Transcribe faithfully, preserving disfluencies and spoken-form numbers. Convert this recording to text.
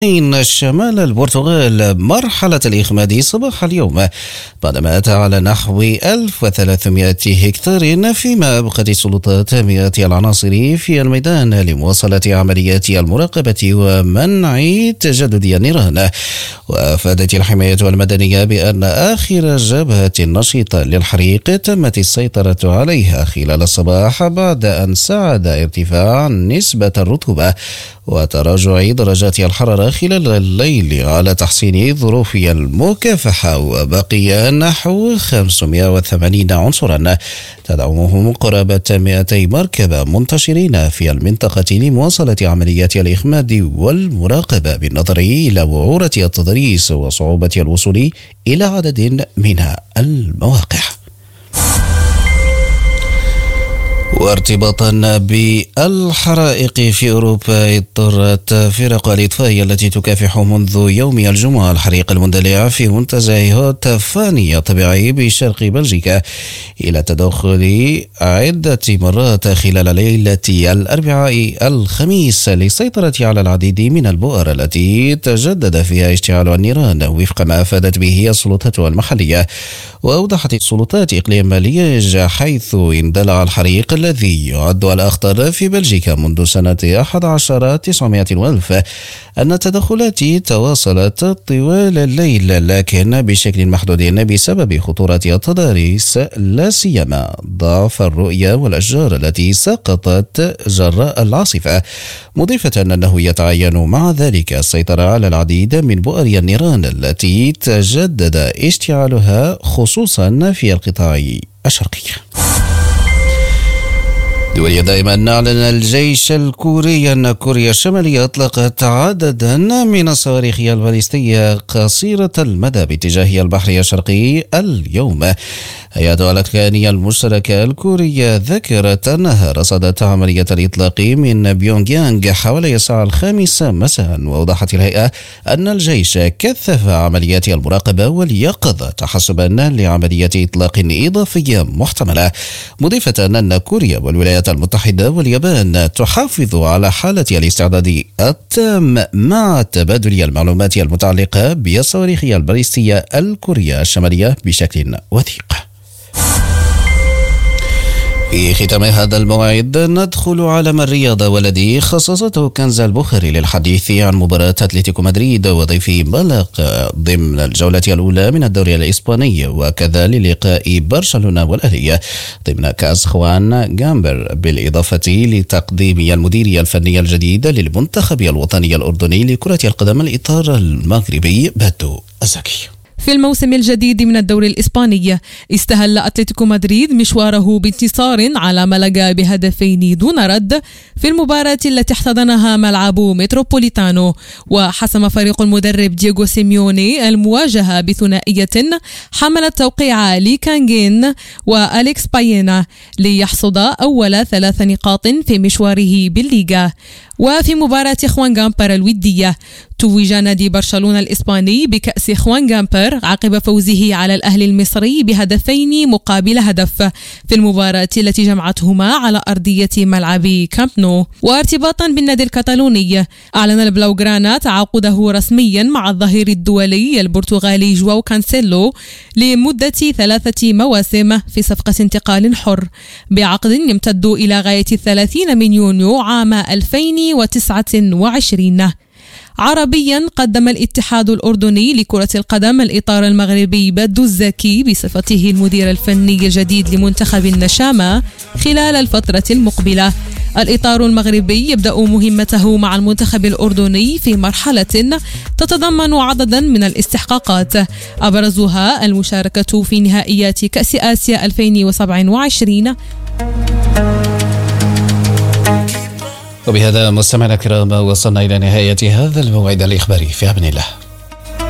إن شمال البرتغال مرحلة الإخماد صباح اليوم بعدما أتى على نحو ألف وثلاثمائة هكتار، فيما أبقت السلطات مئات العناصر في الميدان لمواصلة عمليات المراقبة ومنع تجدد النيران. وأفادت الحماية المدنية بأن آخر جبهة نشطة للحريق تمت السيطرة عليها خلال الصباح بعد أن ساعد ارتفاع نسبة الرطوبة وتراجع درجات الحرارة خلال الليل على تحسين ظروف المكافحة. وبقي نحو خمسمائة وثمانين عنصرا تدعمهم قرابة مئتي مركبة منتشرين في المنطقة لمواصلة عمليات الإخماد والمراقبة بالنظر إلى وعورة التضريس وصعوبة الوصول إلى عدد من المواقع. وارتباطا بالحرائق في أوروبا، اضطرت فرق الإطفاء التي تكافح منذ يوم الجمعة الحريق المندلع في منتزه هوت فاني الطبيعي بشرق بلجيكا إلى التدخل عدة مرات خلال ليلة الأربعاء الخميس للسيطرة على العديد من البؤر التي تجدد فيها اشتعال النيران وفق ما أفادت به السلطات المحلية. وأوضحت السلطات إقليم ليج حيث اندلع الحريق الذي يعد الأخطر في بلجيكا منذ سنة أحد عشر تسعمائة وألف أن التدخلات تواصلت طوال الليل لكن بشكل محدود بسبب خطورة التضاريس، لا سيما ضعف الرؤية والأشجار التي سقطت جراء العاصفة، مضيفة أنه يتعين مع ذلك السيطرة على العديد من بؤر النيران التي تجدد اشتعالها خصوصا في القطاع الشرقي. دوليا دائما أعلن الجيش الكوري أن كوريا الشمالية أطلقت عددا من الصواريخ الباليستية قصيرة المدى باتجاه البحر الشرقي اليوم. هيئة الأركان المشتركة الكورية ذكرت أنها رصدت عملية الإطلاق من بيونغ يانغ حوالي الساعة الخامسة مساء. وأوضحت الهيئة أن الجيش كثف عمليات المراقبة واليقظة تحسبا لعملية إطلاق إضافية محتملة، مضيفة أن كوريا والولايات المتحدة واليابان تحافظ على حالة الاستعداد التام مع تبادل المعلومات المتعلقة بالصواريخ الباليستية الكورية الشمالية بشكل وثيق. في ختام هذا الموعد ندخل عالم الرياضة والذي خصصته كنز البخاري للحديث عن مباراة أتلتيكو مدريد وضيفه مالاغا ضمن الجولة الأولى من الدوري الإسباني، وكذا للقاء برشلونة والأهلي ضمن كأس خوان جامبر، بالإضافة لتقديم المدير الفني الجديد للمنتخب الوطني الأردني لكرة القدم الإطار المغربي بدو الزكي. في الموسم الجديد من الدوري الإسباني استهل أتلتيكو مدريد مشواره بانتصار على مالاغا بهدفين دون رد في المباراة التي احتضنها ملعب متروبوليتانو، وحسم فريق المدرب دييغو سيميوني المواجهة بثنائية حملت توقيع لي كانجين وأليكس باينا ليحصد أول ثلاث نقاط في مشواره بالليغا. وفي مباراة خوان جامبر الودية توج نادي برشلونة الإسباني بكأس خوان جامبر عقب فوزه على الأهلي المصري بهدفين مقابل هدف في المباراة التي جمعتهما على أرضية ملعب كامب نو. وارتباطا بالنادي الكتالوني، أعلن البلاوغرانا تعاقده رسميا مع الظهير الدولي البرتغالي جواو كانسيلو لمدة ثلاثة مواسم في صفقة انتقال حر بعقد يمتد إلى غاية الثلاثين من يونيو عام ألفين وتسعة وعشرين. عربيا، قدم الاتحاد الأردني لكرة القدم الإطار المغربي بدو الزكي بصفته المدير الفني الجديد لمنتخب النشامة خلال الفترة المقبلة. الإطار المغربي يبدأ مهمته مع المنتخب الأردني في مرحلة تتضمن عددا من الاستحقاقات، أبرزها المشاركة في نهائيات كأس آسيا ألفين وسبعة وعشرين. وبهذا مستمعينا الكرام وصلنا إلى نهاية هذا الموعد الإخباري في أمان الله.